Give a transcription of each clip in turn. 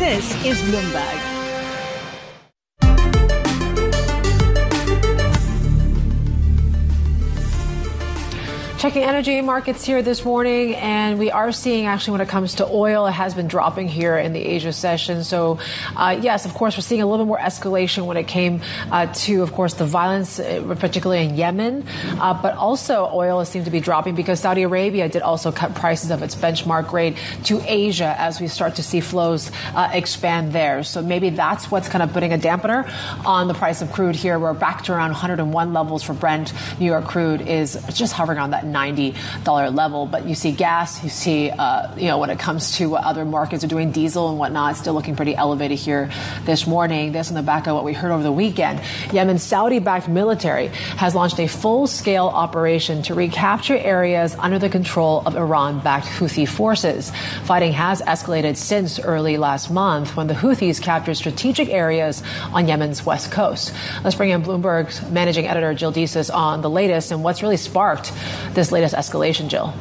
This is Bloomberg. Checking energy markets here this morning, and we are seeing actually when it comes to oil, it has been dropping here in the Asia session. So, yes, of course, we're seeing a little bit more escalation when it came to, of course, the violence, particularly in Yemen. But also oil seemed to be dropping because Saudi Arabia did also cut prices of its benchmark grade to Asia as we start to see flows expand there. So maybe that's what's kind of putting a dampener on the price of crude here. We're back to around 101 levels for Brent. New York crude is just hovering on that $90 level. But you see gas, you see, when it comes to what other markets are doing, diesel and whatnot, still looking pretty elevated here this morning. This on the back of what we heard over the weekend. Yemen's Saudi-backed military has launched a full-scale operation to recapture areas under the control of Iran-backed Houthi forces. Fighting has escalated since early last month when the Houthis captured strategic areas on Yemen's west coast. Let's bring in Bloomberg's managing editor, Jill Desus, on the latest and what's really sparked this latest escalation, Jill.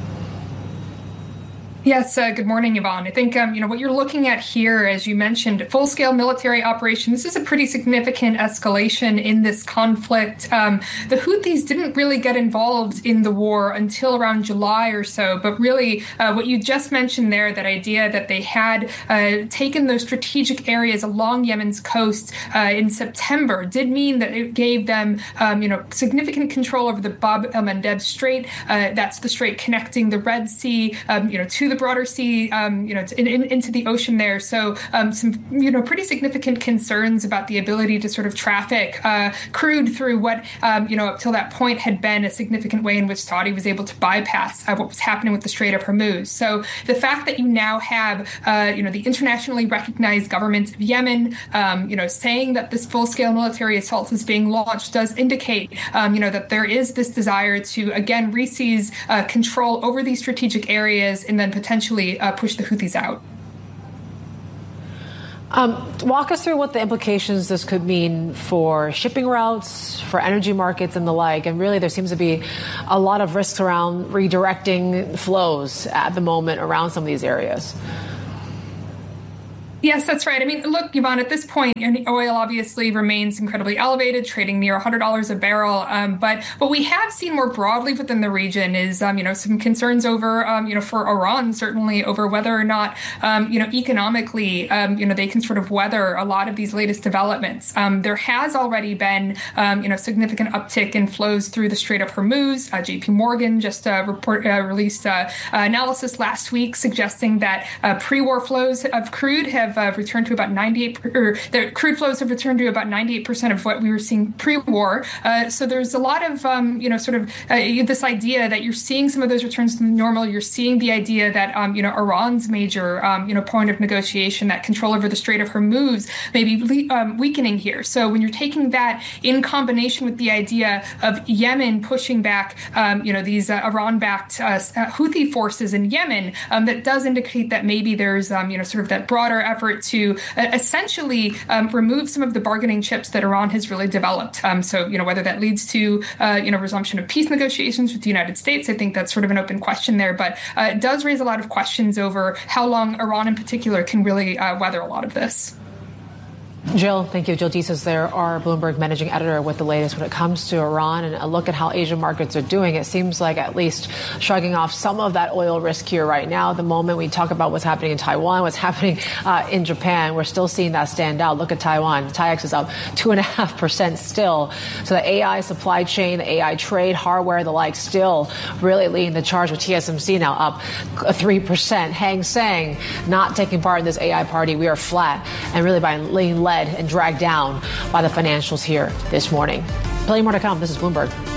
Yes, good morning, Yvonne. I think, what you're looking at here, as you mentioned, full-scale military operation. This is a pretty significant escalation in this conflict. The Houthis didn't really get involved in the war until around July or so, but really what you just mentioned there, that idea that they had taken those strategic areas along Yemen's coast in September did mean that it gave them, significant control over the Bab el-Mandeb Strait. That's the strait connecting the Red Sea, to the broader sea, into the ocean there. So some, pretty significant concerns about the ability to sort of traffic crude through what, up till that point had been a significant way in which Saudi was able to bypass what was happening with the Strait of Hormuz. So the fact that you now have, the internationally recognized government of Yemen, saying that this full-scale military assault is being launched does indicate, that there is this desire to, again, reseize control over these strategic areas and then potentially push the Houthis out. Walk us through what the implications this could mean for shipping routes, for energy markets and the like. And really, there seems to be a lot of risks around redirecting flows at the moment around some of these areas. Yes, that's right. I mean, look, Yvonne, at this point, oil obviously remains incredibly elevated, trading near $100 a barrel. But what we have seen more broadly within the region is, some concerns over, for Iran, certainly over whether or not, economically, they can sort of weather a lot of these latest developments. There has already been, significant uptick in flows through the Strait of Hormuz. JP Morgan just released analysis last week suggesting that pre-war flows of crude have returned to about 98%, or the crude flows have returned to about 98% of what we were seeing pre-war. So there's a lot of, this idea that you're seeing some of those returns to normal. You're seeing the idea that, Iran's major, point of negotiation, that control over the Strait of Hormuz, may be weakening here. So when you're taking that in combination with the idea of Yemen pushing back, these Iran-backed Houthi forces in Yemen, that does indicate that maybe there's, sort of that broader effort to essentially remove some of the bargaining chips that Iran has really developed. So, whether that leads to, resumption of peace negotiations with the United States, I think that's sort of an open question there. But it does raise a lot of questions over how long Iran in particular can really weather a lot of this. Jill, thank you. Jill Desus there, our Bloomberg managing editor, with the latest when it comes to Iran and a look at how Asian markets are doing. It seems like at least shrugging off some of that oil risk here right now. At the moment we talk about what's happening in Taiwan, what's happening in Japan, we're still seeing that stand out. Look at Taiwan. TAIEX is up 2.5% still. So the AI supply chain, the AI trade, hardware, the like, still really leading the charge with TSMC now up 3%. Hang Seng not taking part in this AI party. We are flat and really being led and dragged down by the financials here this morning. Plenty more to come. This is Bloomberg.